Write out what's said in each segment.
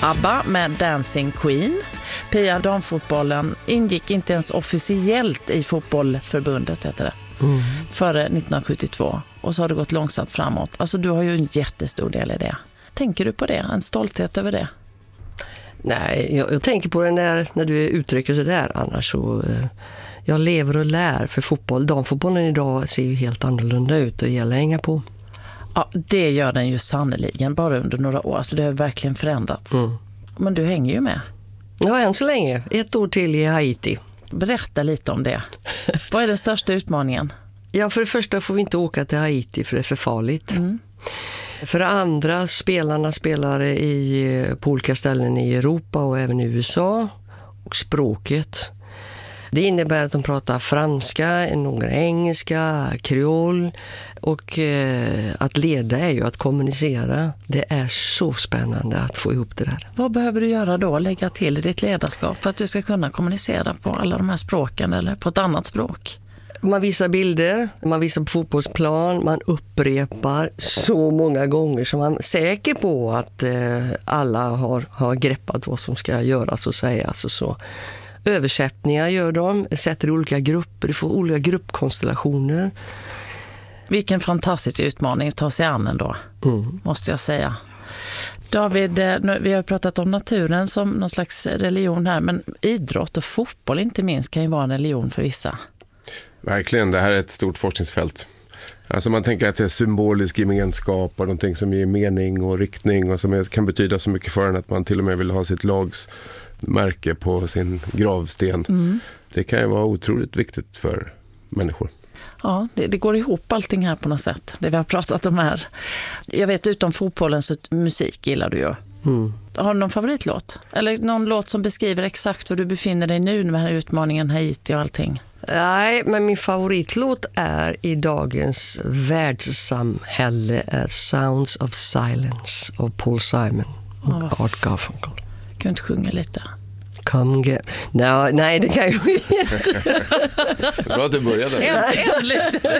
ABBA med Dancing Queen. Pia, damfotbollen ingick inte ens officiellt i fotbollförbundet, heter det, före 1972. Och så har det gått långsamt framåt. Alltså du har ju en jättestor del i det. Tänker du på det? En stolthet över det? Nej, jag tänker på det när du uttrycker så där. Annars så... Jag lever och lär för fotboll. Damfotbollen idag ser ju helt annorlunda ut och det gäller att hänga på. Ja, det gör den ju sannoliken bara under några år. Så det har verkligen förändrats. Men du hänger ju med. Ja, än så länge. 1 år till i Haiti. Berätta lite om det. Vad är den största utmaningen? Ja, för det första får vi inte åka till Haiti för det är för farligt. För det andra, spelarna spelar på olika ställen i Europa och även i USA. Och språket. Det innebär att de pratar franska, några engelska, kreol. Och att leda är ju att kommunicera. Det är så spännande att få ihop det där. Vad behöver du göra då? Lägga till i ditt ledarskap för att du ska kunna kommunicera på alla de här språken eller på ett annat språk? Man visar bilder, man visar på fotbollsplan, man upprepar så många gånger så man är säker på att alla har greppat vad som ska göras och sägas och så. Översättningar gör de, sätter i olika grupper, du får olika gruppkonstellationer. Vilken fantastisk utmaning att ta sig an ändå, måste jag säga. David, vi har pratat om naturen som någon slags religion här, men idrott och fotboll inte minst kan ju vara en religion för vissa. Verkligen, det här är ett stort forskningsfält. Alltså man tänker att det är symbolisk gemenskap och någonting som ger mening och riktning och som kan betyda så mycket för en att man till och med vill ha sitt lags märke på sin gravsten. Det kan ju vara otroligt viktigt för människor. Ja, det går ihop allting här på något sätt, det vi har pratat om här. Jag vet, utom fotbollen så musik gillar du ju. Har du någon favoritlåt? Eller någon låt som beskriver exakt var du befinner dig nu med den här utmaningen Haiti och allting? Nej, men min favoritlåt är i dagens världssamhälle är Sounds of Silence av Paul Simon och Art Garfunkel. Kan du inte sjunga lite? Come get... No, nej, det kan jag inte. Bra att du började. En lite.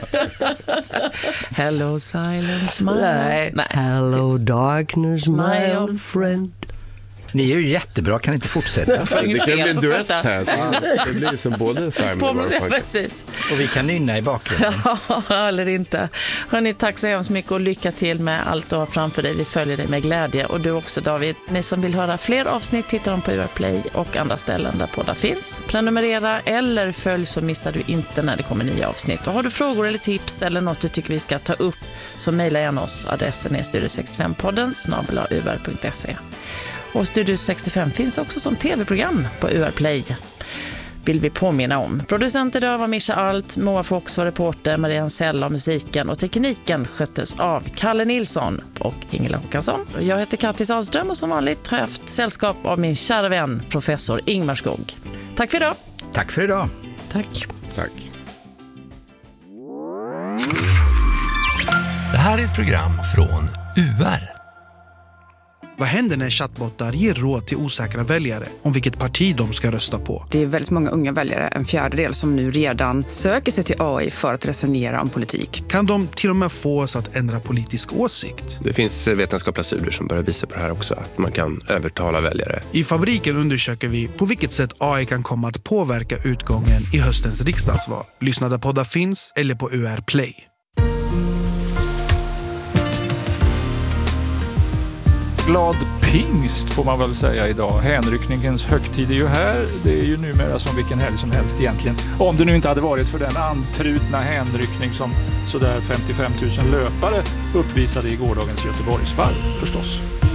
Hello silence, my... Nej. Hello darkness, my old friend. Ni är ju jättebra, kan inte fortsätta. Det kan bli en duett här. Det blir som både Simon och Garfunkel. Precis. Och vi kan nynna i bakgrunden. Ja, eller inte. Hörrni, tack så hemskt mycket och lycka till med allt du har framför dig. Vi följer dig med glädje. Och du också, David. Ni som vill höra fler avsnitt hittar dem på UR Play och andra ställen där poddar finns. Prenumerera eller följ så missar du inte när det kommer nya avsnitt. Och har du frågor eller tips eller något du tycker vi ska ta upp så mejla gärna oss. Adressen är studio65podden@ur.se. Och Studio 65 finns också som tv-program på UR Play. Vill vi påminna om. Producent idag var Mischa Alt, Moa Fox var reporter, Marianne Sell av musiken och tekniken sköttes av Kalle Nilsson och Ingela Håkansson. Jag heter Kattis Ahlström och som vanligt har jag haft sällskap av min kära vän, professor Ingmar Skog. Tack för idag. Tack för idag. Tack. Tack. Det här är ett program från UR. Vad händer när chattbottar ger råd till osäkra väljare om vilket parti de ska rösta på? Det är väldigt många unga väljare, en fjärdedel, som nu redan söker sig till AI för att resonera om politik. Kan de till och med få oss att ändra politisk åsikt? Det finns vetenskapliga studier som börjar visa på det här också, att man kan övertala väljare. I Fabriken undersöker vi på vilket sätt AI kan komma att påverka utgången i höstens riksdagsval. Lyssna där poddar finns eller på UR Play. Glad pingst får man väl säga idag. Hänryckningens högtid är ju här. Det är ju numera som vilken helg som helst egentligen. Om det nu inte hade varit för den antrutna hänryckning som sådär 55 000 löpare uppvisade i gårdagens Göteborgsvarv förstås.